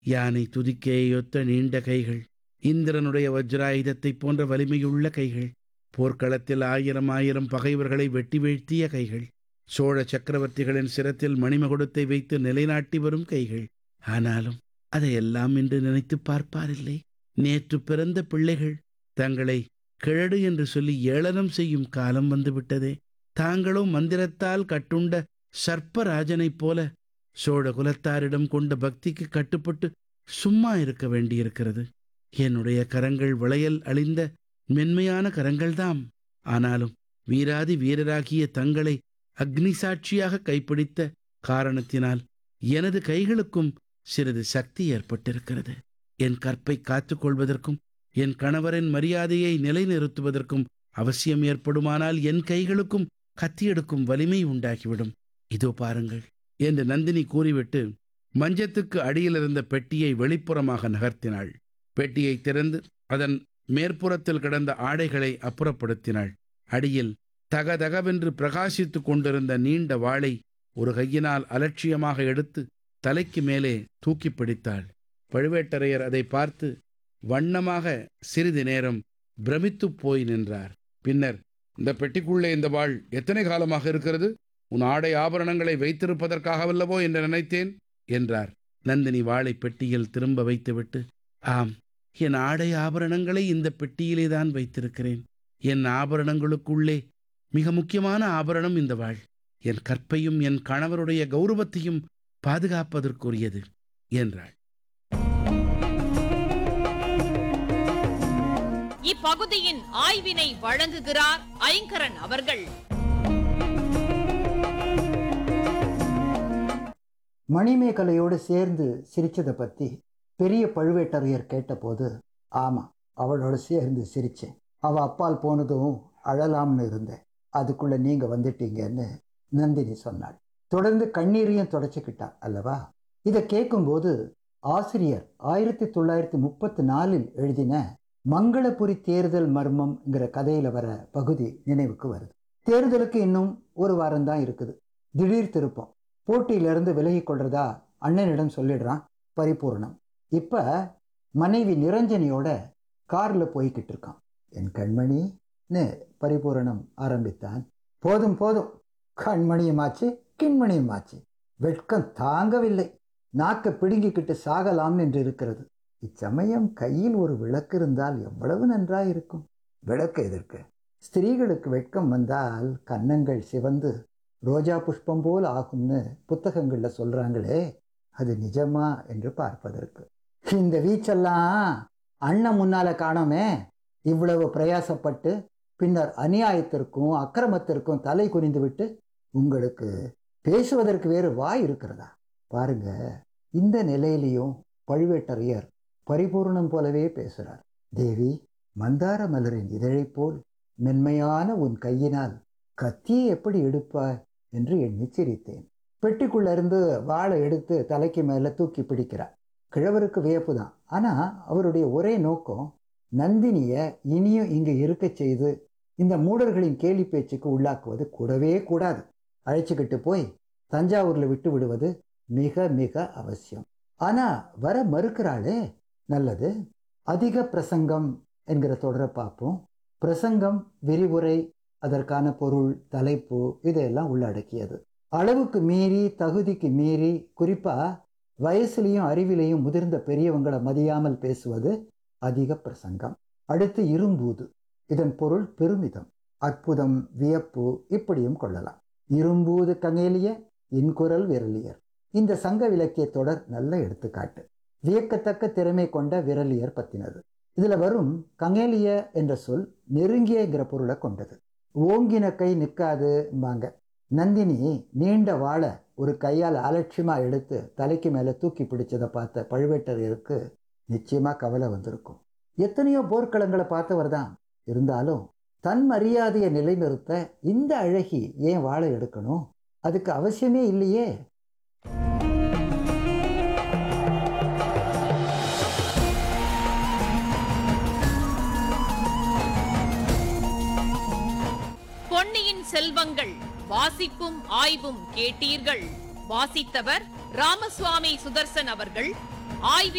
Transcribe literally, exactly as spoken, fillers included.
யானை துதிக்கையொத்த நீண்ட கைகள், இந்திரனுடைய வஜ்ராயுதத்தைப் போன்ற வலிமையுள்ள கைகள், போர்க்களத்தில் ஆயிரம் ஆயிரம் பகைவர்களை வெட்டி வீழ்த்திய கைகள், சோழ சக்கரவர்த்திகளின் சிரத்தில் மணிமகுடத்தை வைத்து நிலைநாட்டி வரும் கைகள். ஆனாலும் அதையெல்லாம் இன்று நினைத்துப் பார்ப்பாரில்லை. நேற்று பிறந்த பிள்ளைகள் தங்களை கிழடு என்று சொல்லி ஏளனம் செய்யும் காலம் வந்துவிட்டதே. தாங்களும் மந்திரத்தால் கட்டுண்ட சர்ப்பராஜனைப் போல சோழ குலத்தாரிடம் கொண்ட பக்திக்கு கட்டுப்பட்டு சும்மா இருக்க வேண்டியிருக்கிறது. என்னுடைய கரங்கள் விளையல் அழிந்த மென்மையான கரங்கள்தாம். ஆனாலும் வீராதி வீரராகிய தங்களை அக்னி சாட்சியாக கைப்பிடித்த காரணத்தினால் எனது கைகளுக்கும் சிறிது சக்தி ஏற்பட்டிருக்கிறது. என் கற்பை காத்துக்கொள்வதற்கும் என் கணவரின் மரியாதையை நிலைநிறுத்துவதற்கும் அவசியம் ஏற்படுமானால் என் கைகளுக்கும் கத்தியெடுக்கும் வலிமை உண்டாகிவிடும். இதோ பாருங்கள் என்று நந்தினி கூறிவிட்டு மஞ்சத்துக்கு அடியிலிருந்த பெட்டியை வெளிப்புறமாக நகர்த்தினாள். பெட்டியை திறந்து அதன் மேற்புறத்தில் கிடந்த ஆடைகளை அப்புறப்படுத்தினாள். அடியில் தகதகவென்று பிரகாசித்துக் கொண்டிருந்த நீண்ட வாளை ஒரு கையினால் அலட்சியமாக எடுத்து தலைக்கு மேலே தூக்கி பிடித்தாள். பழுவேட்டரையர் அதை பார்த்து வண்ணமாக சிறிது நேரம் பிரமித்துப் போய் நின்றார். பின்னர், இந்த பெட்டிக்குள்ளே இந்த வாள் எத்தனை காலமாக இருக்கிறது? உன் ஆடை ஆபரணங்களை வைத்திருப்பதற்காகவல்லவோ என்று நினைத்தேன் என்றார். நந்தினி வாளை பெட்டியில் திரும்ப வைத்துவிட்டு, ஆம், என் ஆடை ஆபரணங்களை இந்த பெட்டியிலே தான் வைத்திருக்கிறேன். என் ஆபரணங்களுக்குள்ளே மிக முக்கியமான ஆபரணம் இந்த வாள். என் கற்பையும் என் கணவருடைய கௌரவத்தையும் பாதுகாப்பதற்குரியது என்றாள். இப்பகுதியின் ஆய்வினை வழங்குகிறார் ஐங்கரன் அவர்கள். மணிமேகலையோடு சேர்ந்து சிரிச்சதை பத்தி பெரிய பழுவேட்டரையர் கேட்டபோது, ஆமா, அவளோட சேர்ந்து சிரிச்சேன். அவ அப்பால் போனதும் அழலாம்னு இருந்தேன். அதுக்குள்ள நீங்க வந்துட்டீங்கன்னு நந்தினி சொன்னாள். தொடர்ந்து கண்ணீரையும் தொடச்சிக்கிட்டா அல்லவா? இதை கேட்கும்போது ஆசிரியர் ஆயிரத்தி தொள்ளாயிரத்தி முப்பத்தி நாலில் எழுதின மங்களபுரி தேர்தல் மர்மம்ங்கிற கதையில வர பகுதி நினைவுக்கு வருது. தேர்தலுக்கு இன்னும் ஒரு வாரம் தான் இருக்குது. திடீர் திருப்பம். போட்டியிலிருந்து விலகி கொள்றதா அண்ணனிடம் சொல்லிடுறான் பரிபூர்ணம். இப்ப மனைவி நிரஞ்சனியோட கார்ல போய்கிட்டு இருக்கான். என் கண்மணின்னு பரிபூரணம் ஆரம்பித்தான். போதும் போதும், கண்மணியுமாச்சு கிண்மணியுமாச்சு. வெட்கம் தாங்கவில்லை. நாக்க பிடுங்கிக்கிட்டு சாகலாம் என்று இருக்கிறது. இச்சமயம் கையில் ஒரு விளக்கு இருந்தால் எவ்வளவு நன்றாயிருக்கும். விளக்கு எதற்கு? ஸ்திரீகளுக்கு வெட்கம் வந்தால் கன்னங்கள் சிவந்து ரோஜா புஷ்பம் போல் ஆகும்னு புத்தகங்கள்ல சொல்றாங்களே, அது நிஜமா என்று பார்ப்பதற்கு. இந்த வீச்செல்லாம் அண்ணன் முன்னால காணோமே. இவ்வளவு பிரயாசப்பட்டு பின்னர் அநியாயத்திற்கும் அக்கிரமத்திற்கும் தலை குனிந்து விட்டு உங்களுக்கு பேசுவதற்கு வேறு வாய் இருக்கிறதா? பாருங்க, இந்த நிலையிலையும் பழுவேட்டரையர் பரிபூர்ணம் போலவே பேசுறார். தேவி, மந்தார மலரின் இதழை போல் மென்மையான உன் கையினால் கத்தியை எப்படி எடுப்பாய் என்று எண்ணி சிரித்தேன். பெட்டிக்குள்ள இருந்து வாளை எடுத்து தலைக்கு மேல தூக்கி பிடிக்கிறார். கிழவருக்கு வியப்பு தான். ஆனா அவருடைய ஒரே நோக்கம் நந்தினிய இனியும் இங்கு இருக்க செய்து இந்த மூடர்களின் கேலி பேச்சுக்கு உள்ளாக்குவது கூடவே கூடாது. அழைச்சிக்கிட்டு போய் தஞ்சாவூர்ல விட்டு விடுவது மிக மிக அவசியம். ஆனா வர மறுக்கிறாளே. நல்லது. அதிக பிரசங்கம் என்கிற தொடரை பார்ப்போம். பிரசங்கம், விரிவுரை, அதற்கான பொருள், தலைப்பு இதையெல்லாம் உள்ளடக்கியது. அளவுக்கு மீறி, தகுதிக்கு மீறி, குறிப்பா வயசுலையும் அறிவிலையும் முதிர்ந்த பெரியவங்களை மதியாமல் பேசுவது அதிக பிரசங்கம். அடுத்து இரும்பூது. இதன் பொருள் பெருமிதம், அற்புதம், வியப்பு இப்படியும் கொள்ளலாம். இரும்பூது கங்கேலிய இன்குரல் விரலியர். இந்த சங்க இலக்கிய தொடர் நல்ல எடுத்துக்காட்டு. வியக்கத்தக்க திறமை கொண்ட விரலியர் பத்தினது. இதுல வரும் கங்கேலிய என்ற சொல் நெருங்கியங்கிற பொருளை கொண்டது. ஓங்கின கை நிற்காதும்பாங்க. நந்தினி நீண்ட வாழை ஒரு கையால் அலட்சியமா எடுத்து தலைக்கு மேல தூக்கி பிடிச்சதை பார்த்த பழுவேட்டரையருக்கு நிச்சயமா கவலை வந்திருக்கும். எத்தனையோ போர்க்களங்களை பார்த்தவர் தான். இருந்தாலும் தன் மரியாதையை நிலைநிறுத்த இந்த அழகி ஏன் வாழை எடுக்கணும்? அதுக்கு அவசியமே இல்லையே. பொன்னியின் செல்வங்கள் வாசிப்பும் ஆய்வும் கேட்டீர்கள். வாசித்தவர் ராமசுவாமி சுதர்சன் அவர்கள். ஆய்வின்